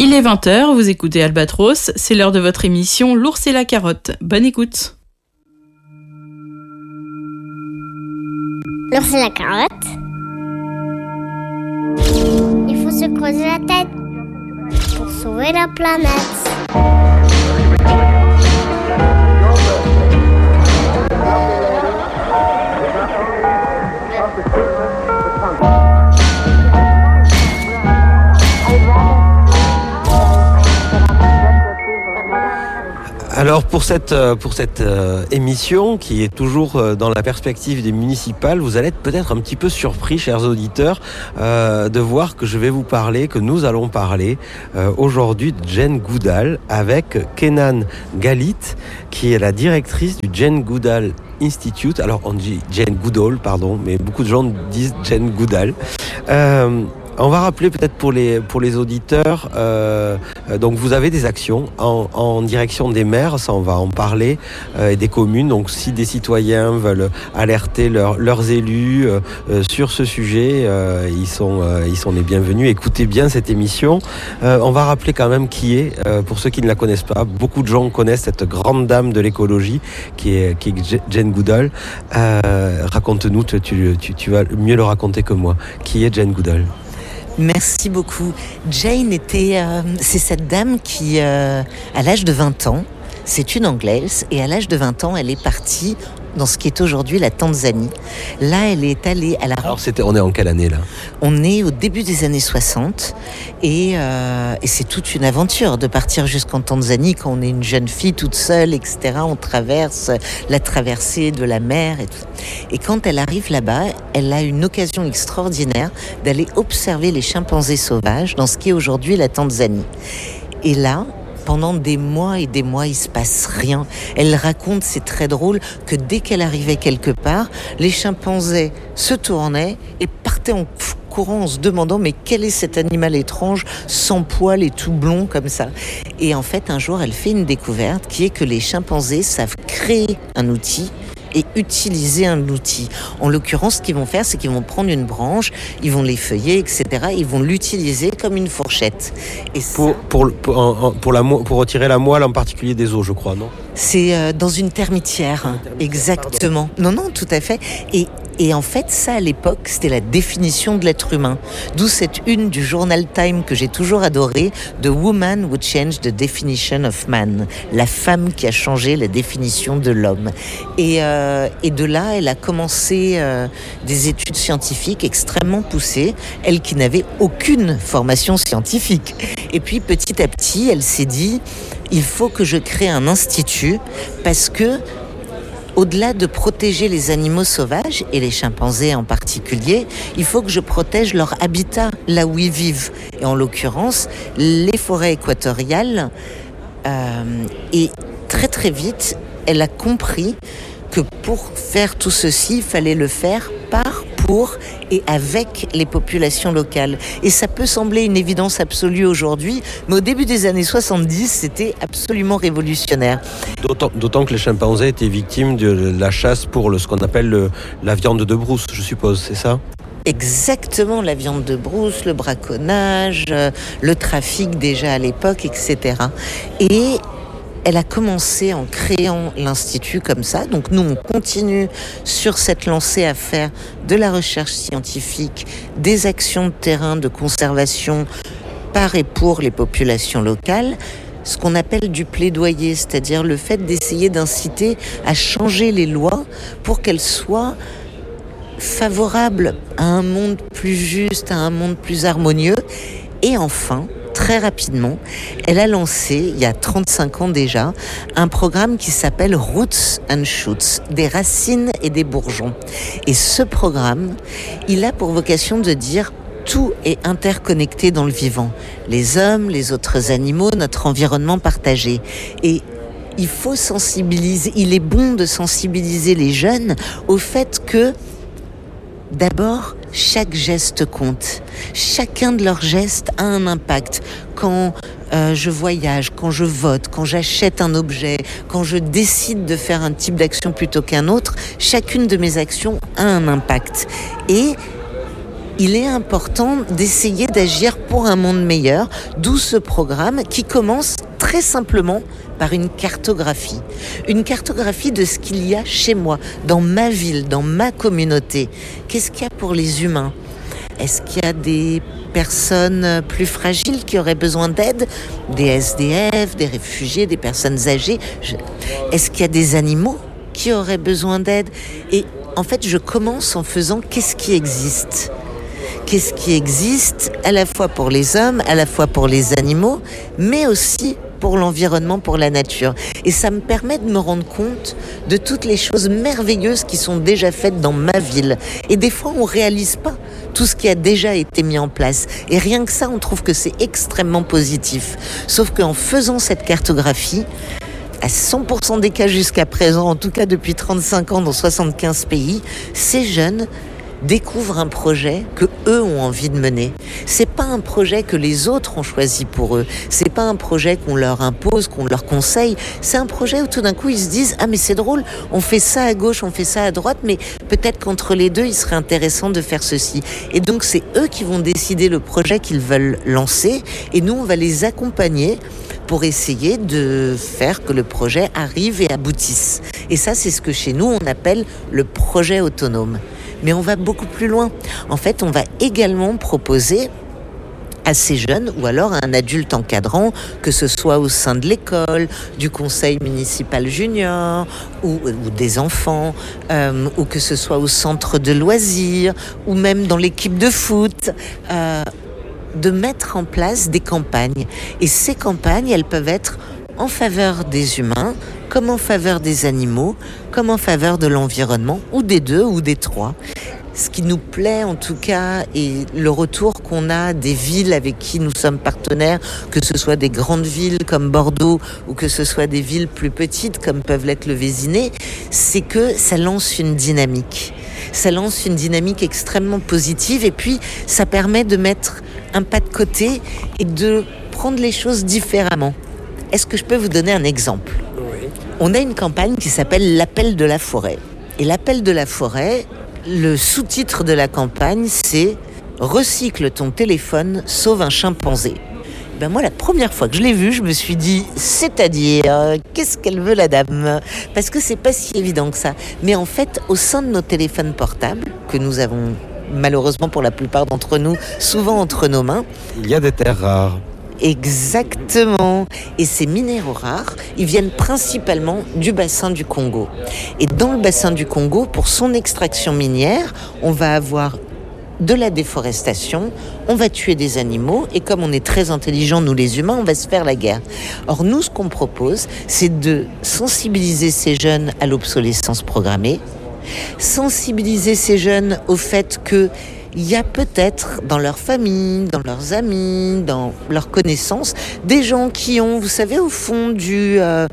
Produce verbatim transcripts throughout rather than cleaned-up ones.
Il est vingt heures, vous écoutez Albatros, c'est l'heure de votre émission L'ours et la carotte. Bonne écoute. L'ours et la carotte. Il faut se creuser la tête pour sauver la planète. Alors pour cette, pour cette euh, émission qui est toujours euh, dans la perspective des municipales, vous allez être peut-être un petit peu surpris, chers auditeurs, euh, de voir que je vais vous parler, que nous allons parler euh, aujourd'hui de Jane Goodall avec Kenan Galit, qui est la directrice du Jane Goodall Institute. Alors on dit Jane Goodall, pardon, mais beaucoup de gens disent Jane Goodall. Euh, On va rappeler peut-être pour les, pour les auditeurs, euh, donc vous avez des actions en, en direction des maires, ça on va en parler, euh, et des communes. Donc si des citoyens veulent alerter leur, leurs élus euh, sur ce sujet, euh, ils, sont, euh, ils sont les bienvenus. Écoutez bien cette émission. Euh, on va rappeler quand même qui est, euh, pour ceux qui ne la connaissent pas. Beaucoup de gens connaissent cette grande dame de l'écologie qui est, qui est Jane Goodall. Euh, raconte-nous, tu, tu, tu vas mieux le raconter que moi. Qui est Jane Goodall ? Merci beaucoup. Jane était, euh, c'est cette dame qui, euh, à l'âge de vingt ans, c'est une Anglaise, et à l'âge de vingt ans, elle est partie dans ce qui est aujourd'hui la Tanzanie. Là, elle est allée à la... Alors, c'était, on est en quelle année, là ? On est au début des années soixante, et, euh, et c'est toute une aventure de partir jusqu'en Tanzanie quand on est une jeune fille toute seule, et cetera. On traverse la traversée de la mer et tout. Et quand elle arrive là-bas, elle a une occasion extraordinaire d'aller observer les chimpanzés sauvages dans ce qui est aujourd'hui la Tanzanie. Et là, pendant des mois et des mois, il se passe rien. Elle raconte, c'est très drôle, que dès qu'elle arrivait quelque part, les chimpanzés se tournaient et partaient en courant en se demandant mais quel est cet animal étrange, sans poils et tout blond comme ça. Et en fait, un jour, elle fait une découverte qui est que les chimpanzés savent créer un outil et utiliser un outil. En l'occurrence, ce qu'ils vont faire, c'est qu'ils vont prendre une branche, ils vont l'effeuiller, et cetera. Ils vont l'utiliser comme une fourchette. Et ça, pour, pour, pour, pour, la, pour retirer la moelle en particulier des os, je crois, non ? C'est euh, dans une termitière, hein. Exactement. Non, non, tout à fait. Et Et en fait, ça, à l'époque, c'était la définition de l'être humain. D'où cette une du journal Time que j'ai toujours adorée, The Woman Who Changed the Definition of Man. La femme qui a changé la définition de l'homme. Et, euh, et de là, elle a commencé euh, des études scientifiques extrêmement poussées, elle qui n'avait aucune formation scientifique. Et puis, petit à petit, elle s'est dit, il faut que je crée un institut parce que au-delà de protéger les animaux sauvages, et les chimpanzés en particulier, il faut que je protège leur habitat, là où ils vivent. Et en l'occurrence, les forêts équatoriales. Euh, et très très vite, elle a compris que pour faire tout ceci, il fallait le faire par, pour et avec les populations locales. Et ça peut sembler une évidence absolue aujourd'hui, mais au début des années soixante-dix, c'était absolument révolutionnaire. D'autant, d'autant que les chimpanzés étaient victimes de la chasse pour le, ce qu'on appelle le, la viande de brousse, je suppose, c'est ça ? Exactement, la viande de brousse, le braconnage, euh, le trafic déjà à l'époque, et cetera. Et elle a commencé en créant l'institut comme ça. Donc nous, on continue sur cette lancée à faire de la recherche scientifique, des actions de terrain de conservation par et pour les populations locales, ce qu'on appelle du plaidoyer, c'est-à-dire le fait d'essayer d'inciter à changer les lois pour qu'elles soient favorables à un monde plus juste, à un monde plus harmonieux. Et enfin, très rapidement, elle a lancé, il y a trente-cinq ans déjà, un programme qui s'appelle Roots and Shoots, des racines et des bourgeons. Et ce programme, il a pour vocation de dire tout est interconnecté dans le vivant. Les hommes, les autres animaux, notre environnement partagé. Et il faut sensibiliser, il est bon de sensibiliser les jeunes au fait que, d'abord, chaque geste compte. Chacun de leurs gestes a un impact. Quand euh, je voyage, quand je vote, quand j'achète un objet, quand je décide de faire un type d'action plutôt qu'un autre, chacune de mes actions a un impact. Et il est important d'essayer d'agir pour un monde meilleur, d'où ce programme qui commence très simplement par une cartographie. Une cartographie de ce qu'il y a chez moi, dans ma ville, dans ma communauté. Qu'est-ce qu'il y a pour les humains ? Est-ce qu'il y a des personnes plus fragiles qui auraient besoin d'aide ? Des S D F, des réfugiés, des personnes âgées ? Je... Est-ce qu'il y a des animaux qui auraient besoin d'aide ? Et en fait, je commence en faisant qu'est-ce qui existe ? Qu'est-ce qui existe à la fois pour les hommes, à la fois pour les animaux, mais aussi pour l'environnement, pour la nature. Et ça me permet de me rendre compte de toutes les choses merveilleuses qui sont déjà faites dans ma ville. Et des fois, on ne réalise pas tout ce qui a déjà été mis en place. Et rien que ça, on trouve que c'est extrêmement positif. Sauf qu'en faisant cette cartographie, à cent pour cent des cas jusqu'à présent, en tout cas depuis trente-cinq ans dans soixante-quinze pays, ces jeunes découvrent un projet que eux ont envie de mener. C'est pas un projet que les autres ont choisi pour eux. C'est pas un projet qu'on leur impose, qu'on leur conseille. C'est un projet où tout d'un coup ils se disent ah mais c'est drôle, on fait ça à gauche, on fait ça à droite, mais peut-être qu'entre les deux il serait intéressant de faire ceci. Et donc c'est eux qui vont décider le projet qu'ils veulent lancer et nous on va les accompagner pour essayer de faire que le projet arrive et aboutisse. Et ça c'est ce que chez nous on appelle le projet autonome. Mais on va beaucoup plus loin. En fait, on va également proposer à ces jeunes ou alors à un adulte encadrant, que ce soit au sein de l'école, du conseil municipal junior ou, ou des enfants, euh, ou que ce soit au centre de loisirs ou même dans l'équipe de foot, euh, de mettre en place des campagnes. Et ces campagnes, elles peuvent être en faveur des humains, comme en faveur des animaux, comme en faveur de l'environnement, ou des deux, ou des trois. Ce qui nous plaît en tout cas, et le retour qu'on a des villes avec qui nous sommes partenaires, que ce soit des grandes villes comme Bordeaux, ou que ce soit des villes plus petites comme peuvent l'être le Vésinet, c'est que ça lance une dynamique. Ça lance une dynamique extrêmement positive, et puis ça permet de mettre un pas de côté et de prendre les choses différemment. Est-ce que je peux vous donner un exemple ? Oui. On a une campagne qui s'appelle l'Appel de la forêt. Et l'Appel de la forêt, le sous-titre de la campagne, c'est « Recycle ton téléphone, sauve un chimpanzé ». Ben moi, la première fois que je l'ai vu, je me suis dit « C'est-à-dire, qu'est-ce qu'elle veut la dame ?» Parce que c'est pas si évident que ça. Mais en fait, au sein de nos téléphones portables, que nous avons malheureusement pour la plupart d'entre nous, souvent entre nos mains, il y a des terres rares. Exactement. Et ces minéraux rares, ils viennent principalement du bassin du Congo. Et dans le bassin du Congo, pour son extraction minière, on va avoir de la déforestation, on va tuer des animaux, et comme on est très intelligents, nous les humains, on va se faire la guerre. Or, nous, ce qu'on propose, c'est de sensibiliser ces jeunes à l'obsolescence programmée, sensibiliser ces jeunes au fait que il y a peut-être dans leur famille, dans leurs amis, dans leurs connaissances, des gens qui ont, vous savez, au fond du euh,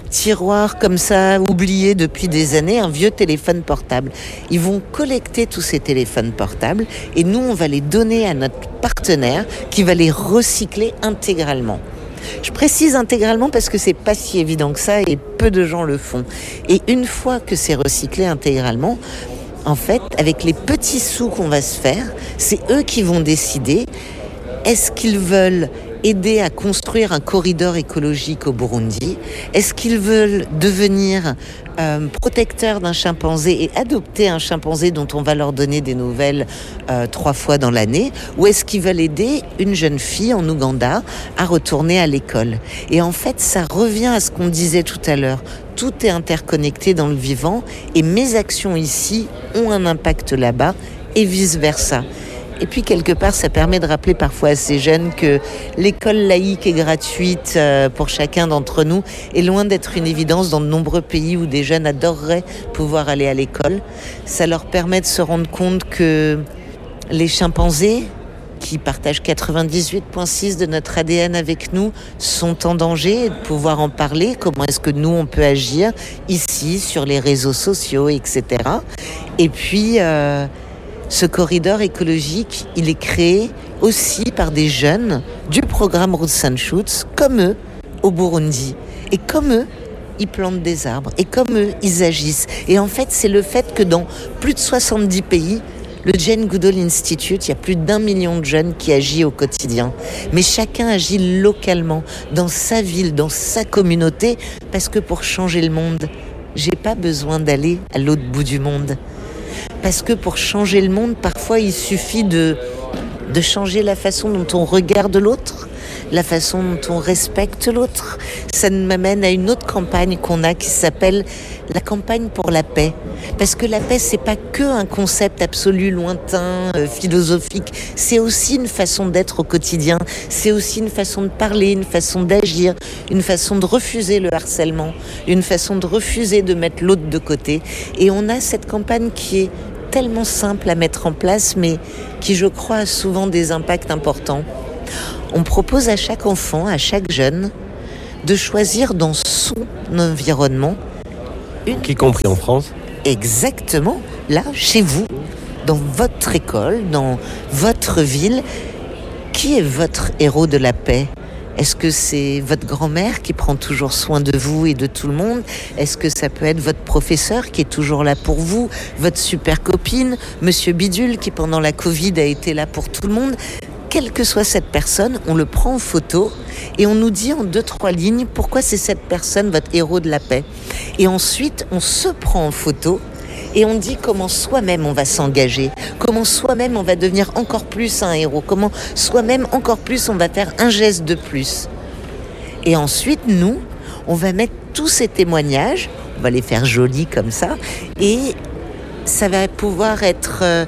tiroir comme ça, oublié depuis des années, un vieux téléphone portable. Ils vont collecter tous ces téléphones portables et nous, on va les donner à notre partenaire qui va les recycler intégralement. Je précise intégralement parce que c'est pas si évident que ça et peu de gens le font. Et une fois que c'est recyclé intégralement, en fait, avec les petits sous qu'on va se faire, c'est eux qui vont décider est-ce qu'ils veulent aider à construire un corridor écologique au Burundi ? Est-ce qu'ils veulent devenir euh, protecteurs d'un chimpanzé et adopter un chimpanzé dont on va leur donner des nouvelles euh, trois fois dans l'année ? Ou est-ce qu'ils veulent aider une jeune fille en Ouganda à retourner à l'école ? Et en fait, ça revient à ce qu'on disait tout à l'heure. Tout est interconnecté dans le vivant et mes actions ici ont un impact là-bas et vice-versa. Et puis, quelque part, ça permet de rappeler parfois à ces jeunes que l'école laïque et gratuite pour chacun d'entre nous est loin d'être une évidence dans de nombreux pays où des jeunes adoreraient pouvoir aller à l'école. Ça leur permet de se rendre compte que les chimpanzés, qui partagent quatre-vingt-dix-huit virgule six de notre A D N avec nous, sont en danger et de pouvoir en parler. Comment est-ce que nous, on peut agir ici, sur les réseaux sociaux, et cetera. Et puis... Euh, Ce corridor écologique, il est créé aussi par des jeunes du programme Roots and Shoots, comme eux, au Burundi. Et comme eux, ils plantent des arbres. Et comme eux, ils agissent. Et en fait, c'est le fait que dans plus de soixante-dix pays, Le Jane Goodall Institute, il y a plus d'un million de jeunes qui agissent au quotidien. Mais chacun agit localement, dans sa ville, dans sa communauté, parce que pour changer le monde, j'ai pas besoin d'aller à l'autre bout du monde. Parce que pour changer le monde, parfois il suffit de, de changer la façon dont on regarde l'autre, la façon dont on respecte l'autre. Ça m'amène à une autre campagne qu'on a qui s'appelle la campagne pour la paix. Parce que la paix, c'est pas que un concept absolu, lointain, euh, philosophique. C'est aussi une façon d'être au quotidien. C'est aussi une façon de parler, une façon d'agir, une façon de refuser le harcèlement, une façon de refuser de mettre l'autre de côté. Et on a cette campagne qui est tellement simple à mettre en place, mais qui, je crois, a souvent des impacts importants. On propose à chaque enfant, à chaque jeune, de choisir dans son environnement une... Y compris en France. Exactement, là, chez vous, dans votre école, dans votre ville, qui est votre héros de la paix ? Est-ce que c'est votre grand-mère qui prend toujours soin de vous et de tout le monde ? Est-ce que ça peut être votre professeur qui est toujours là pour vous ? Votre super copine, Monsieur Bidule, qui pendant la Covid a été là pour tout le monde ? Quelle que soit cette personne, on le prend en photo et on nous dit en deux, trois lignes pourquoi c'est cette personne votre héros de la paix. Et ensuite, on se prend en photo et on dit comment soi-même on va s'engager, comment soi-même on va devenir encore plus un héros, comment soi-même encore plus on va faire un geste de plus. Et ensuite, nous, on va mettre tous ces témoignages, on va les faire jolis comme ça, et ça va pouvoir être... Euh,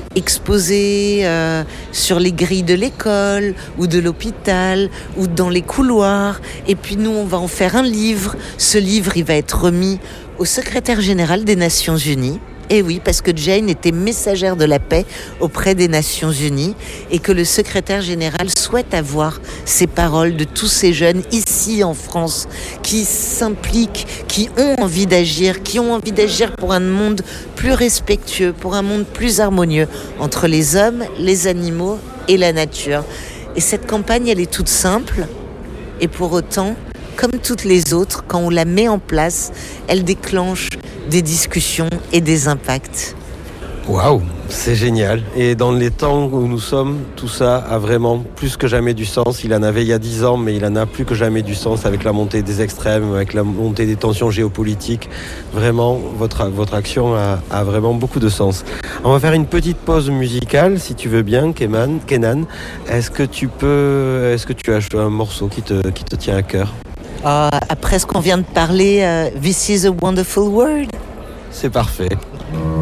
exposés euh, sur les grilles de l'école ou de l'hôpital ou dans les couloirs. Et puis nous, on va en faire un livre. Ce livre, il va être remis au secrétaire général des Nations Unies. Et oui, parce que Jane était messagère de la paix auprès des Nations Unies et que le secrétaire général souhaite avoir ces paroles de tous ces jeunes ici en France qui s'impliquent, qui ont envie d'agir, qui ont envie d'agir pour un monde plus respectueux, pour un monde plus harmonieux entre les hommes, les animaux et la nature. Et cette campagne, elle est toute simple et pour autant, comme toutes les autres, quand on la met en place, elle déclenche des discussions et des impacts. Waouh, c'est génial. Et dans les temps où nous sommes, tout ça a vraiment plus que jamais du sens. Il en avait il y a dix ans, mais il en a plus que jamais du sens avec la montée des extrêmes, avec la montée des tensions géopolitiques. Vraiment, votre, votre action a, a vraiment beaucoup de sens. On va faire une petite pause musicale, si tu veux bien, Kenan. Kenan, est-ce que tu peux, est-ce que tu as un morceau qui te, qui te tient à cœur ? Euh, après ce qu'on vient de parler, uh, This is a Wonderful World. C'est parfait.